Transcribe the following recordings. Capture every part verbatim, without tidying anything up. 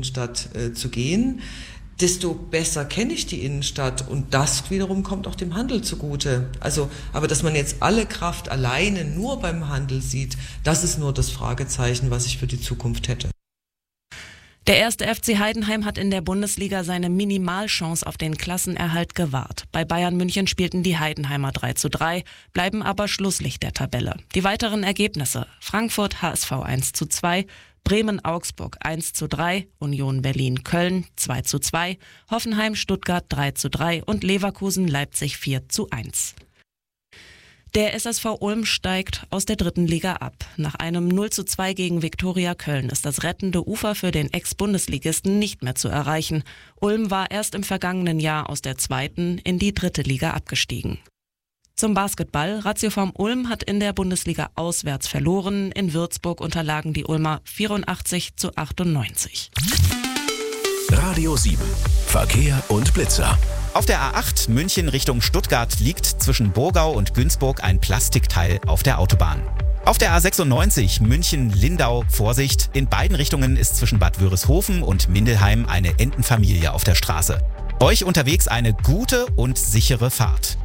Innenstadt äh, zu gehen, desto besser kenne ich die Innenstadt und das wiederum kommt auch dem Handel zugute. Also, aber dass man jetzt alle Kraft alleine nur beim Handel sieht, das ist nur das Fragezeichen, was ich für die Zukunft hätte. Der erste F C Heidenheim hat in der Bundesliga seine Minimalchance auf den Klassenerhalt gewahrt. Bei Bayern München spielten die Heidenheimer drei zu drei, bleiben aber Schlusslicht der Tabelle. Die weiteren Ergebnisse: Frankfurt H S V eins zu zwei, Bremen-Augsburg eins zu drei, Union Berlin-Köln zwei zu zwei, Hoffenheim-Stuttgart drei zu drei und Leverkusen-Leipzig vier zu eins. Der S S V Ulm steigt aus der dritten Liga ab. Nach einem null zu zwei gegen Viktoria Köln ist das rettende Ufer für den Ex-Bundesligisten nicht mehr zu erreichen. Ulm war erst im vergangenen Jahr aus der zweiten in die dritte Liga abgestiegen. Zum Basketball. Ratiofarm Ulm hat in der Bundesliga auswärts verloren. In Würzburg unterlagen die Ulmer vierundachtzig zu achtundneunzig. Radio sieben. Verkehr und Blitzer. Auf der A acht München Richtung Stuttgart liegt zwischen Burgau und Günzburg ein Plastikteil auf der Autobahn. Auf der A sechsundneunzig München-Lindau Vorsicht. In beiden Richtungen ist zwischen Bad Wörishofen und Mindelheim eine Entenfamilie auf der Straße. Euch unterwegs eine gute und sichere Fahrt.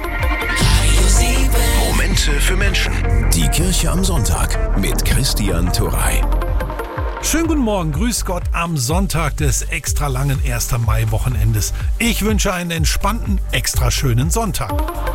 Momente für Menschen. Die Kirche am Sonntag mit Christian Turrey. Schönen guten Morgen, grüß Gott am Sonntag des extra langen ersten Mai-Wochenendes. Ich wünsche einen entspannten, extra schönen Sonntag.